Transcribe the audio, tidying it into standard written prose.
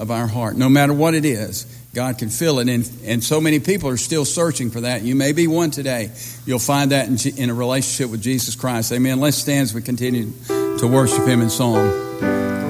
of our heart. No matter what it is, God can fill it. And so many people are still searching for that. You may be one today. You'll find that in a relationship with Jesus Christ. Amen. Let's stand as we continue to worship Him in song.